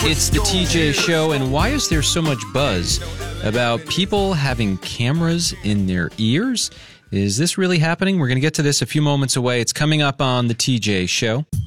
It's the TJ Show, and why is there so much buzz about people having cameras in their ears? Is this really happening? We're going to get to this a few moments away. It's coming up on the TJ Show.